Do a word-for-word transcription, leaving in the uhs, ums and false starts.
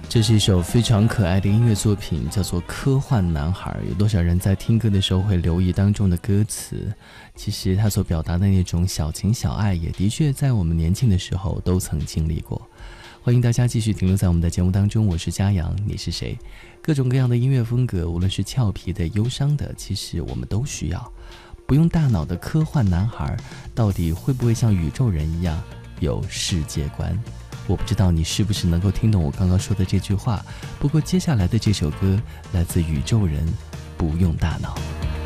这是一首非常可爱的音乐作品，叫做《科幻男孩》。有多少人在听歌的时候会留意当中的歌词？其实他所表达的那种小情小爱，也的确在我们年轻的时候都曾经历过。欢迎大家继续停留在我们的节目当中，我是嘉阳，你是谁？各种各样的音乐风格，无论是俏皮的、忧伤的，其实我们都需要。不用大脑的科幻男孩，到底会不会像宇宙人一样有世界观？我不知道你是不是能够听懂我刚刚说的这句话，不过接下来的这首歌来自宇宙人，不用大脑。